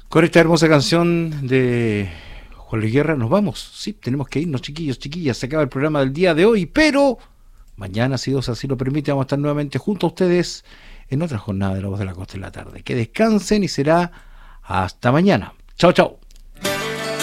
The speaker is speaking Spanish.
Con esta hermosa canción de Juan Luis Guerra nos vamos. Sí, tenemos que irnos, chiquillos, chiquillas. Se acaba el programa del día de hoy, pero mañana, si Dios así lo permite, vamos a estar nuevamente junto a ustedes en otra jornada de La Voz de la Costa en la tarde. Que descansen y será hasta mañana. Chao, chao.